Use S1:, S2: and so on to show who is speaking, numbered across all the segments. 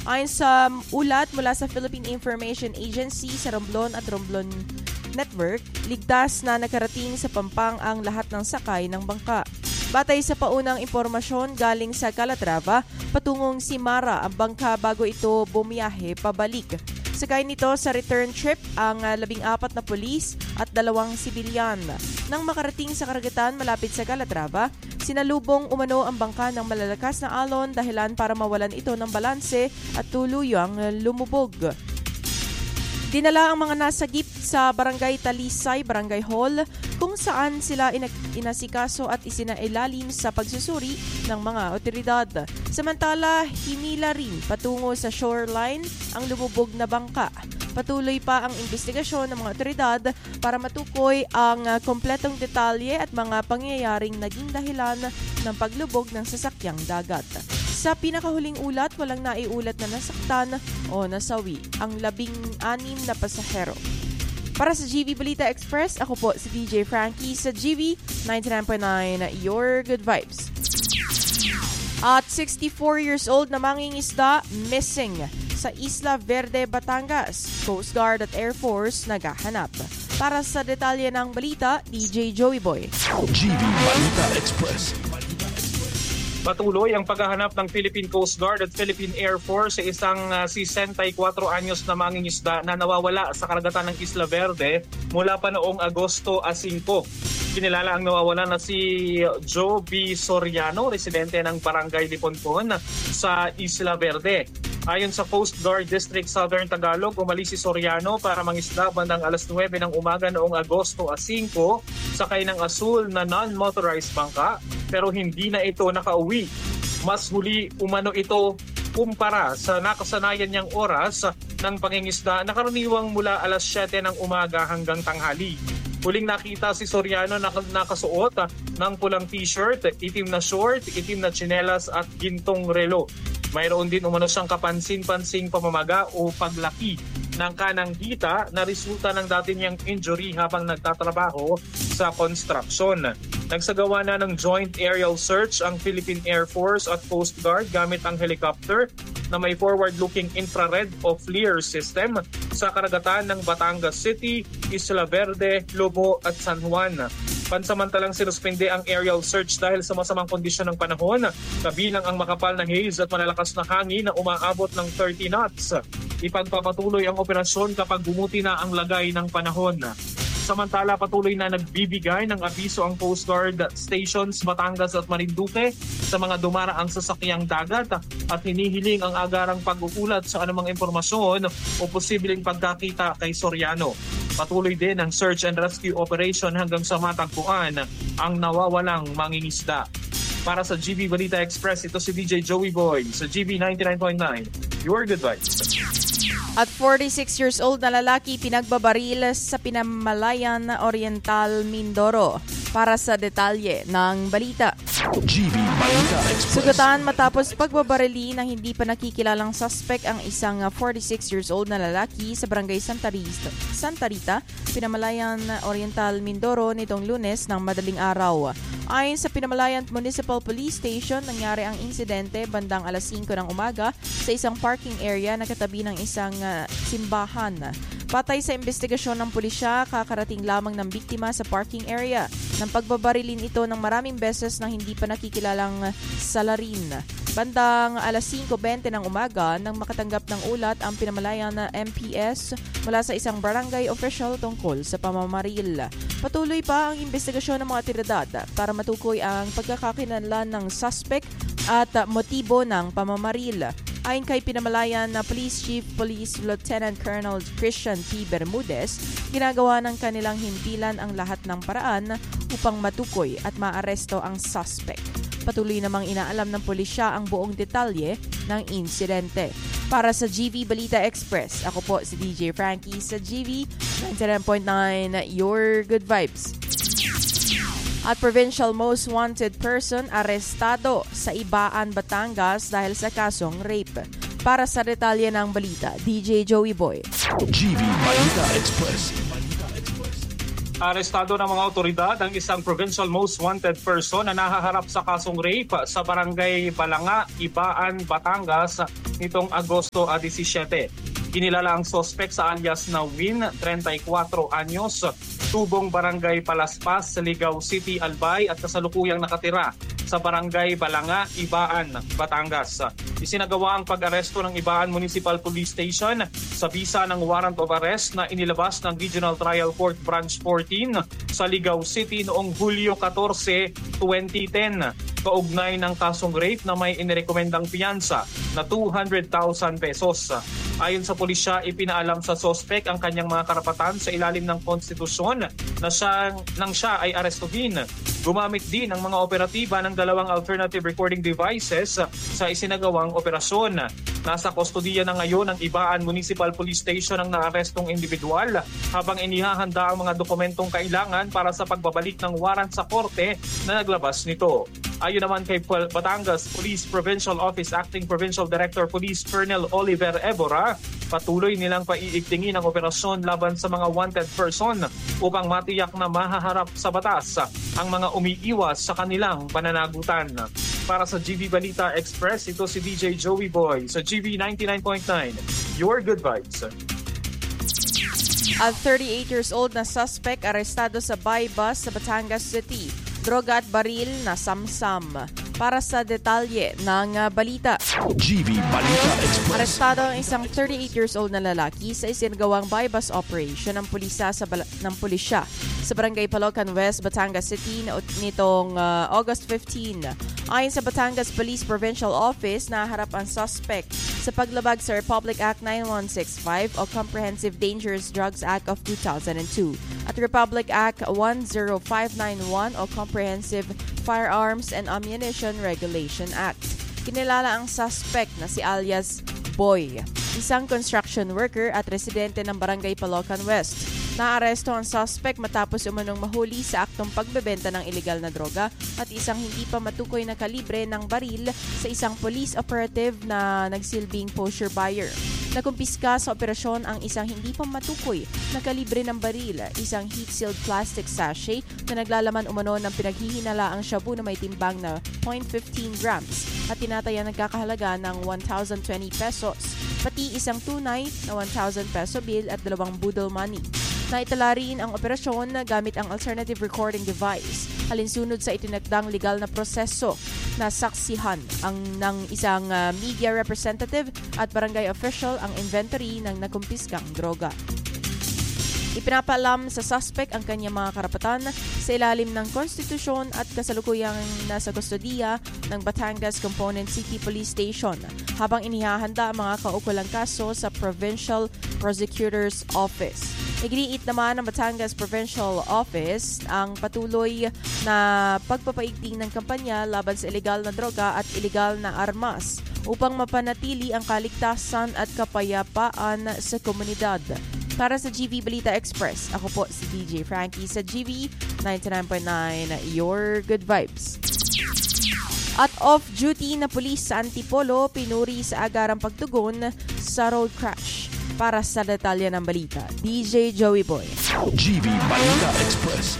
S1: Ayon sa ulat mula sa Philippine Information Agency sa Romblon at Romblon Network, ligtas na nakarating sa Pampang ang lahat ng sakay ng bangka. Batay sa paunang impormasyon galing sa Calatrava, patungong Simara ang bangka bago ito bumiyahe pabalik. Sakay nito sa return trip ang 14 na pulis at 2 sibilyan. Nang makarating sa karagatan malapit sa Calatrava, sinalubong umano ang bangka ng malalakas na alon dahilan para mawalan ito ng balanse at tuluyang lumubog. Dinala ang mga nasagip sa Barangay Talisay, Barangay Hall, kung saan sila inasikaso at isinailalim sa pagsusuri ng mga otoridad. Samantala, hinila rin patungo sa shoreline ang lumubog na bangka. Patuloy pa ang investigasyon ng mga otoridad para matukoy ang kompletong detalye at mga pangyayaring naging dahilan ng paglubog ng sasakyang dagat. Sa pinakahuling ulat, walang naiulat na nasaktan o nasawi ang 16 na pasahero. Para sa GV Balita Express, ako po si DJ Frankie sa GV 99.9, Your Good Vibes. At 64 years old na mangingisda missing sa Isla Verde, Batangas. Coast Guard at Air Force naghahanap. Para sa detalye ng balita, DJ Joey Boy.
S2: GV Balita Express.
S3: Patuloy ang paghahanap ng Philippine Coast Guard at Philippine Air Force sa isang 64 anyos na mangingisda na nawawala sa karagatan ng Isla Verde mula pa noong Agosto 5. Kinilala ang nawawala na si Joe B. Soriano, residente ng Barangay Liponpon sa Isla Verde. Ayon sa Coast Guard District Southern Tagalog, umalis si Soriano para mangisda bandang alas 9 ng umaga noong Agosto 5 sakay ng asul na non-motorized bangka pero hindi na ito nakauwi. Mas huli umano ito kumpara sa nakasanayan niyang oras ng pangingisda na karaniwang mula alas 7 ng umaga hanggang tanghali. Huling nakita si Soriano na nakasuot ng pulang t-shirt, itim na short, itim na tsinelas at gintong relo. Mayroon din umano siyang kapansin-pansing pamamaga o paglaki ng kanang hita na resulta ng dati niyang injury habang nagtatrabaho sa construction. Nagsagawa na ng joint aerial search ang Philippine Air Force at Coast Guard gamit ang helicopter na may forward-looking infrared o FLIR system sa karagatan ng Batangas City, Isla Verde, Lobo at San Juan. Pansamantalang sinuspende ang aerial search dahil sa masamang kondisyon ng panahon, kabilang ang makapal na haze at malalakas na hangin na umaabot ng 30 knots. Ipagpapatuloy ang operasyon kapag bumuti na ang lagay ng panahon. Samantala, patuloy na nagbibigay ng abiso ang Coast Guard stations Batangas at Marinduque sa mga dumaraang sasakyang dagat at hinihiling ang agarang pag-uulat sa anumang impormasyon o posibleng pagkakita kay Soriano. Patuloy din ang search and rescue operation hanggang sa matagpuan ang nawawalang mangingisda. Para sa GV Balita Express, ito si DJ Joey Boy sa GV 99.9. Your Good Vibes.
S1: At 46 years old na lalaki pinagbabaril sa Pinamalayan Oriental, Mindoro. Para sa detalye ng balita.
S2: GV Balita Express.
S1: Sugatan matapos pagbabarili ng hindi pa nakikilalang suspect ang isang 46 years old na lalaki sa barangay Santa Rita, Pinamalayan Oriental, Mindoro nitong Lunes ng madaling araw. Ayon sa Pinamalayan Municipal Police Station, nangyari ang insidente bandang alas 5 ng umaga sa isang parking area na katabi ng isang simbahan. Patay sa investigasyon ng pulisya, kakarating lamang ng biktima sa parking area ng pagbabarilin ito ng maraming beses ng hindi pa nakikilalang salarin. Bandang alas 5:20 ng umaga nang makatanggap ng ulat ang Pinamalayan na MPS mula sa isang barangay official tungkol sa pamamaril. Patuloy pa ang investigasyon ng mga otoridad para matukoy ang pagkakakilanlan ng suspect at motibo ng pamamaril. Ayon kay Pinamalayan na Police Chief Police Lieutenant Colonel Christian P. Bermudez, ginagawa ng kanilang himpilan ang lahat ng paraan upang matukoy at maaresto ang suspect. Patuloy namang inaalam ng pulisya ang buong detalye ng insidente. Para sa GV Balita Express, ako po si DJ Frankie sa GV 99.9, Your Good Vibes. At Provincial Most Wanted Person arestado sa Ibaan, Batangas dahil sa kasong rape. Para sa detalye ng balita, DJ Joey Boy.
S2: GV Balita Express.
S3: Arestado ng mga otoridad ang isang provincial most wanted person na nahaharap sa kasong rape sa barangay Balanga, Ibaan, Batangas nitong Agosto 17. Kinilala ang sospek sa alias na Win, 34 anyos, tubong barangay Palaspas, Ligao City, Albay at kasalukuyang nakatira sa barangay Balanga, Ibaan, Batangas. Isinagawa ang pag-aresto ng Ibaan Municipal Police Station sa bisa ng warrant of arrest na inilabas ng Regional Trial Court Branch 14 sa Ligao City noong Hulyo 14, 2010. Kaugnay ng kasong rape na may inirekomendang piyansa na 200,000 pesos. Ayon sa pulisya, ipinaalam sa sospek ang kanyang mga karapatan sa ilalim ng konstitusyon na siya ay arestuhin. Gumamit din ng mga operatiba ng dalawang alternative recording devices sa isinagawang operasyon. Nasa kustodiya na ngayon ng Ibaan Municipal Police Station ang naarestong individual habang inihahanda ang mga dokumentong kailangan para sa pagbabalik ng warrant sa korte na naglabas nito. Ayon naman kay Batangas Police Provincial Office Acting Provincial Director Police Colonel Oliver Ebora, patuloy nilang paiigtingin ang operasyon laban sa mga wanted person upang matiyak na mahaharap sa batas ang mga umiiwas sa kanilang pananagutan. Para sa GV Balita Express, ito si DJ Joey Boy sa GV 99.9, Your Good Vibes.
S1: At 38 years old na suspect arestado sa Baybus sa Batangas City. Droga at baril na samsam. Para sa detalye ng balita.
S2: GV Balita Express.
S1: Arestado ang isang 38 years old na lalaki sa isinagawang buy-bus operation ng pulisya sa Barangay Palocan West, Batangas City nitong August 15. Ayon sa Batangas Police Provincial Office, naharap ang suspect sa paglabag sa Republic Act 9165 o Comprehensive Dangerous Drugs Act of 2002 at Republic Act 10591 o Comprehensive Firearms and Ammunition Regulation Act. Kinilala ang suspect na si alias Boy, isang construction worker at residente ng Barangay Palocan West. Naaresto ang suspect matapos umanong mahuli sa aktong pagbebenta ng ilegal na droga at isang hindi pa matukoy na kalibre ng baril sa isang police operative na nagsilbing pusher buyer. Nakumpiska sa operasyon ang isang hindi pa matukoy na kalibre ng baril, isang heat-sealed plastic sachet na naglalaman umano ng pinaghihinalaang shabu na may timbang na 0.15 grams at tinataya nagkakahalaga ng 1,020 pesos, pati isang tunay na 1,000 peso bill at 2 budol money. Naitala rin ang operasyon gamit ang alternative recording device, alinsunod sa itinakdang legal na proseso na saksihan ng isang media representative at barangay official ang inventory ng nakumpiskang droga. Ipinapaalam sa suspect ang kanyang mga karapatan sa ilalim ng konstitusyon at kasalukuyang nasa kustodiya ng Batangas Component City Police Station habang inihahanda ang mga kaukulang kaso sa Provincial Prosecutor's Office. Iginiit naman ng Batangas Provincial Office ang patuloy na pagpapaigting ng kampanya laban sa ilegal na droga at ilegal na armas upang mapanatili ang kaligtasan at kapayapaan sa komunidad. Para sa GV Balita Express, ako po si DJ Frankie sa GV 99.9, Your Good Vibes. At off-duty na pulis sa Antipolo, pinuri sa agarang pagtugon sa road crash. Para sa detalye ng balita, DJ Joey Boy.
S2: GV Balita Express.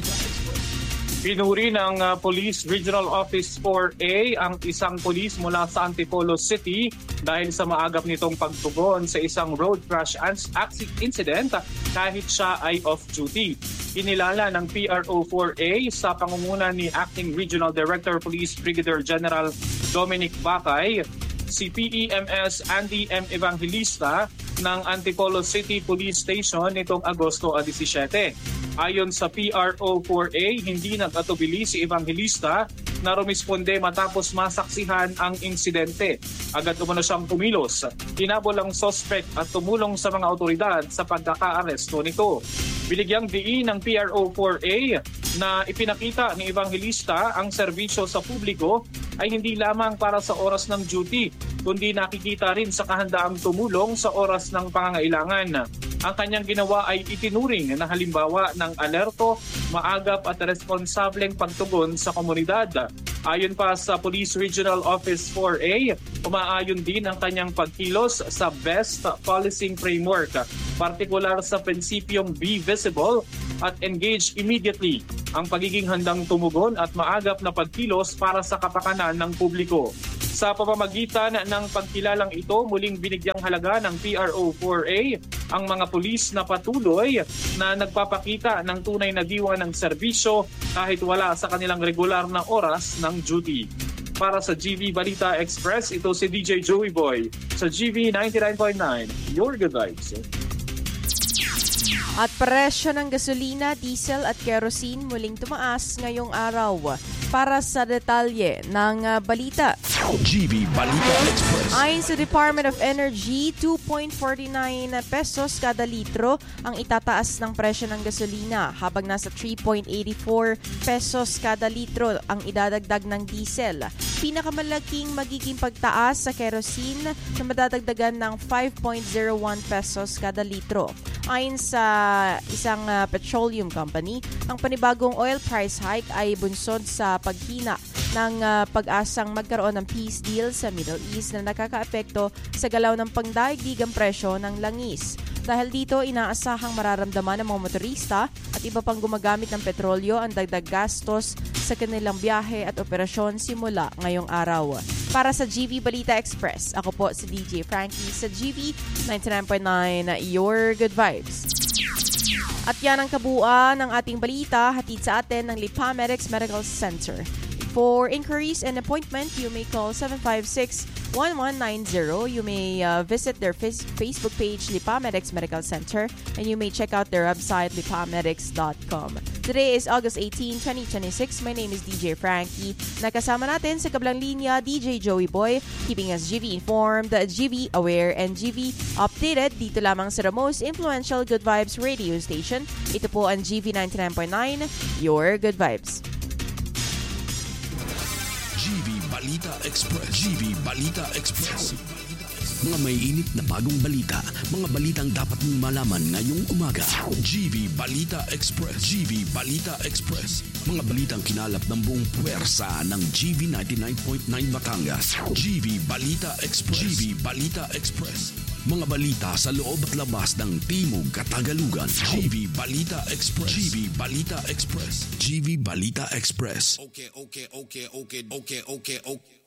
S3: Pinuri ng Police Regional Office 4A ang isang pulis mula sa Antipolo City dahil sa maagap nitong pagtugon sa isang road crash incident kahit siya ay off-duty. Inilala ng PRO 4A sa pangunguna ni Acting Regional Director Police Brigadier General Dominic Bacay, si PEMS Andy M. Evangelista ng Antipolo City Police Station nitong Agosto 17. Ayon sa PRO 4A, hindi nag-atubili si Evangelista na rumisponde matapos masaksihan ang insidente. Agad umano siyang kumilos. Hinabol ang suspect at tumulong sa mga otoridad sa pagkaka-aresto nito. Binigyang diin ng PRO 4A na ipinakita ni Evangelista ang serbisyo sa publiko ay hindi lamang para sa oras ng duty, kundi nakikita rin sa kahandaang tumulong sa oras ng pangangailangan. Ang kanyang ginawa ay itinuring na halimbawa ng alerto, maagap at responsableng pagtugon sa komunidad. Ayon pa sa Police Regional Office 4A, umaayon din ang kanyang pagkilos sa Best Policing Framework, partikular sa prinsipyong be visible at engage immediately, ang pagiging handang tumugon at maagap na pagkilos para sa kapakanan ng publiko. Sa pamamagitan ng pagkilalang ito, muling binigyang halaga ng PRO4A ang mga pulis na patuloy na nagpapakita ng tunay na diwa ng serbisyo kahit wala sa kanilang regular na oras ng duty. Para sa GV Balita Express, ito si DJ Joey Boy sa GV 99.9, Your Good Vibes.
S1: At presyo ng gasolina, diesel at kerosene muling tumaas ngayong araw. Para sa detalye ng balita,
S2: GV Balita Express.
S1: Ayon sa Department of Energy, 2.49 pesos kada litro ang itataas ng presyo ng gasolina, habang nasa 3.84 pesos kada litro ang idadagdag ng diesel. Pinakamalaking magiging pagtaas sa kerosene na madadagdagan ng 5.01 pesos kada litro. Ayon sa isang petroleum company, ang panibagong oil price hike ay bunsod sa paghina ng pag-asang magkaroon ng peace deal sa Middle East na nakakaapekto sa galaw ng pangdaigdigang presyo ng langis. Dahil dito, inaasahang mararamdaman ng mga motorista at iba pang gumagamit ng petrolyo ang dagdag gastos sa kanilang biyahe at operasyon simula ngayong araw. Para sa GV Balita Express, ako po si DJ Frankie sa GV 99.9, Your Good Vibes. At yan ang kabuuan ng ating balita, hatid sa atin ng Lipa Medics Medical Center. For inquiries and appointment, you may call 756-1190. You may visit their Facebook page, Lipa Medics Medical Center, and you may check out their website, lipamedics.com. Today is August 18, 2026. My name is DJ Frankie. Nakasama natin sa kablang linya, DJ Joey Boy, keeping us GV informed, GV aware, and GV updated dito lamang sa the most influential Good Vibes radio station. Ito po ang GV 99.9, Your Good Vibes.
S2: GV Balita Express. GV Balita Express. Mga may init na bagong balita. Mga balitang dapat mong malaman ngayong umaga. GV Balita Express. GV Balita Express. Mga balitang kinalap ng buong puwersa ng GV 99.9 Batangas. GV Balita Express. GV Balita Express. Mga balita sa loob at labas ng Timog Katagalugan. GV Balita Express. GV Balita Express. GV Balita Express.
S4: Okay.